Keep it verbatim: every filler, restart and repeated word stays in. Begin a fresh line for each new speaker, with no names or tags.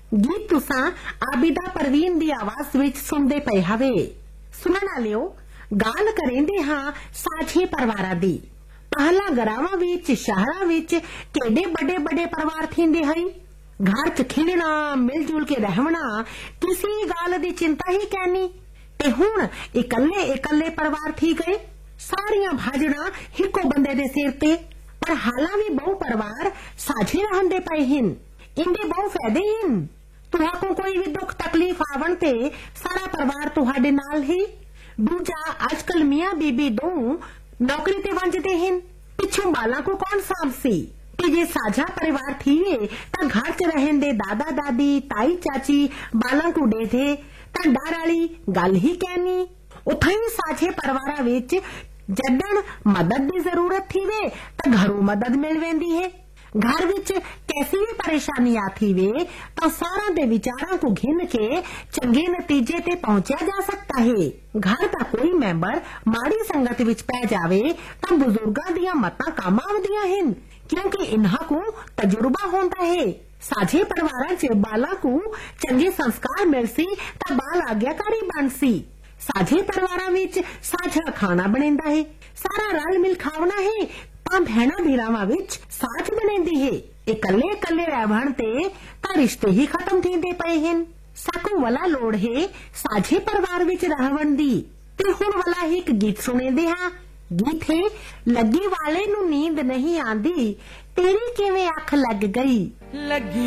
गीत तुसां आबिदा परवीन दी आवाज विच सुनदे पए हवे। सुनण वालियो, गाल करेंदे हां साझे परिवारां दी। पहला गरावां विच शहरां विच केडे बड़े बड़े परिवार थींदे हई। घर च खिलना मिलजुल के रहना किसी गाल दी चिंता ही कैनी। ते हुण इकल्ले इकल्ले परिवार थी गए। सारियां भाजणा हिको बंदे दे सिर ते। पर हालां भी बहु परिवार साझे रहंदे पए हिन। इंदे बहु फायदे हिन। तुहाको कोई भी दुख तकलीफ आवण ते सारा परिवार तुहाडे नाल ही। दूजा, अजकल मियां बीबी दो नौकरी ते वंजदे हिन। पिछों बालां को कौन सांभसी। ते जे साझा परिवार थीवे तां घर च रहेंदे दादा दादी ताई चाची बालां को देथे तां डर वाली गल ही कहनी। उत्थे ही साझे परिवारां विच जदन मदद की जरूरत थीवे तां घरों मदद मिल वेंदी है। घर विच कैसी भी परेशानी आती वे तो सारा दे विचारां को घिन के चंगे नतीजे ते पहुंचा जा सकता है। घर का कोई मैंबर माड़ी संगत विच पै जावे तो बुजुर्गां दियां मतां काम आवदियां हिन, क्योंकि इन्हां को तजुर्बा होंदा है। साझे परिवारां च बालां को चंगे संस्कार मिलसी तां बाल आग्याकारी बनसी। साझे परिवारां विच साझा खाना बनेंदा है। सारा रल मिल खावना है तां भैणा भीरावां विच साथ बनेंदी है। इकल्ले इकल्ले रहण ते तां रिश्ते ही खत्म थींदे पए हिन। साकू वाला लोड़ है साझे परिवार विच रहण दी। ते हुण वाला ही एक गीत सुणेंदे हां। गीत है, लगी वाले नू नींद नहीं आंदी तेरी किवें अख लग गई। लगी